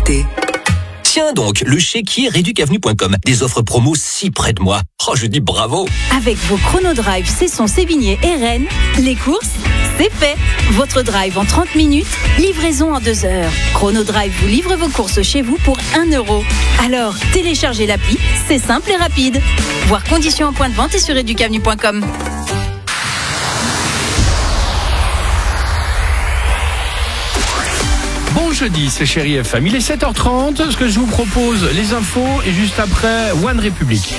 connecté. Tiens donc, le chéquier réducavenue.com. Des offres promos si près de moi. Oh, je dis bravo. Avec vos chronodrive Cesson, Sévigné et Rennes, les courses, c'est fait. Votre drive en 30 minutes, livraison en 2 heures. Chronodrive vous livre vos courses chez vous pour 1 euro. Alors, téléchargez l'appli, c'est simple et rapide. Voir conditions en point de vente et sur réducavenue.com. Bon jeudi, c'est Chérie FM. Il est 7h30. Ce que je vous propose, les infos et juste après, One République.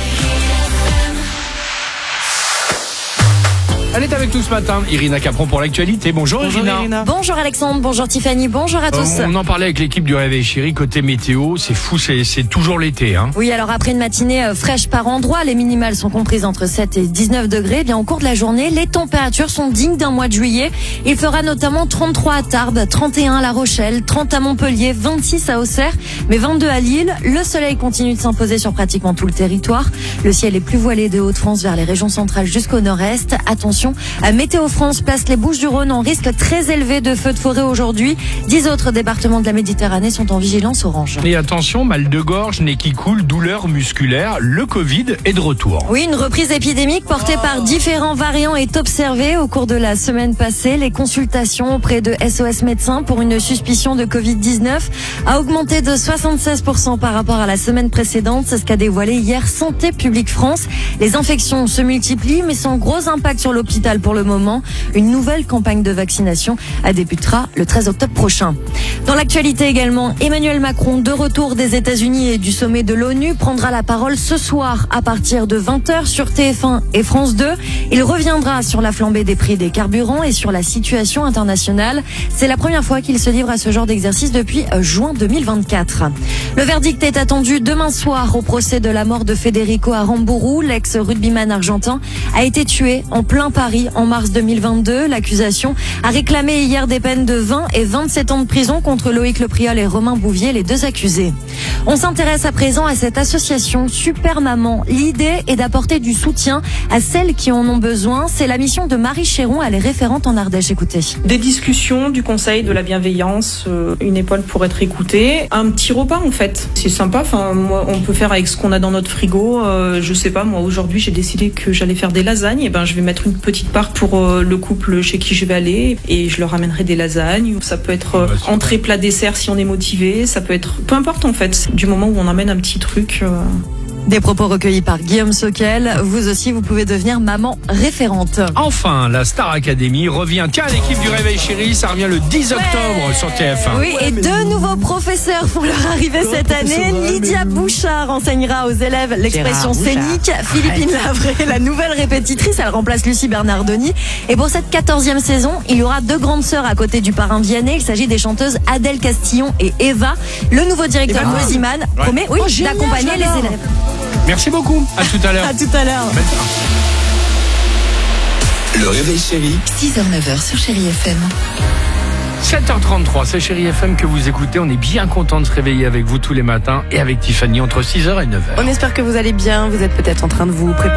Elle est avec nous ce matin, Irina Capron pour l'actualité. Bonjour Irina. Bonjour Alexandre, bonjour Tiffany, bonjour à tous. On en parlait avec l'équipe du Réveil Chérie, côté météo, c'est fou, c'est toujours l'été. Hein. Oui, alors après une matinée fraîche par endroits, les minimales sont comprises entre 7 et 19 degrés. Eh bien, au cours de la journée, les températures sont dignes d'un mois de juillet. Il fera notamment 33 à Tarbes, 31 à La Rochelle, 30 à Montpellier, 26 à Auxerre, mais 22 à Lille. Le soleil continue de s'imposer sur pratiquement tout le territoire. Le ciel est plus voilé des Hauts-de-France vers les régions centrales jusqu'au nord-est. Attention, Météo France place les Bouches-du-Rhône en risque très élevé de feux de forêt aujourd'hui. 10 autres départements de la Méditerranée sont en vigilance orange. Et attention, mal de gorge, nez qui coule, douleurs musculaires, le Covid est de retour. Oui, une reprise épidémique portée par différents variants est observée au cours de la semaine passée. Les consultations auprès de SOS médecins pour une suspicion de Covid-19 a augmenté de 76% par rapport à la semaine précédente. C'est ce qu'a dévoilé hier Santé publique France. Les infections se multiplient mais sans gros impact sur l'hôpital pour le moment. Une nouvelle campagne de vaccination débutera le 13 octobre prochain. Dans l'actualité également, Emmanuel Macron, de retour des États-Unis et du sommet de l'ONU, prendra la parole ce soir à partir de 20h sur TF1 et France 2. Il reviendra sur la flambée des prix des carburants et sur la situation internationale. C'est la première fois qu'il se livre à ce genre d'exercice depuis juin 2024. Le verdict est attendu demain soir au procès de la mort de Federico Aramburu. L'ex-rugbyman argentin a été tué en plein Paris en mars 2022. L'accusation a réclamé hier des peines de 20 et 27 ans de prison contre Loïc Lepriol et Romain Bouvier, les deux accusés. On s'intéresse à présent à cette association Super Maman. L'idée est d'apporter du soutien à celles qui en ont besoin. C'est la mission de Marie Chéron, elle est référente en Ardèche. Écoutez. Des discussions, du conseil, de la bienveillance, une épaule pour être écoutée. Un petit repas en fait. C'est sympa. Enfin, moi, on peut faire avec ce qu'on a dans notre frigo. Je sais pas, moi aujourd'hui j'ai décidé que j'allais faire des lasagnes. Et ben je vais mettre une petite part pour le couple chez qui je vais aller et je leur ramènerai des lasagnes. Ça peut être entrée, plat, dessert si on est motivé. Ça peut être peu importe en fait. Du moment où on amène un petit truc. Des propos recueillis par Guillaume Soquel. Vous aussi, vous pouvez devenir maman référente. Enfin, la Star Academy revient. Tiens, l'équipe du Réveil Chérie, ça revient le 10 octobre sur TF1. Oui, et 2 nouveaux professeurs font leur arrivée cette année. Lydia Bouchard enseignera aux élèves l'expression scénique. Philippine Lavray, la nouvelle répétitrice, elle remplace Lucie Bernardoni. Et pour cette 14e saison, il y aura 2 grandes sœurs à côté du parrain Vianney. Il s'agit des chanteuses Adèle Castillon et Eva. Le nouveau directeur Moziman promet d'accompagner les élèves. Merci beaucoup. À tout à l'heure. À tout à l'heure. Le Réveil Chérie. 6h-9h sur Chérie FM. 7h33, c'est Chérie FM que vous écoutez. On est bien content de se réveiller avec vous tous les matins et avec Tiffany entre 6h et 9h. On espère que vous allez bien. Vous êtes peut-être en train de vous préparer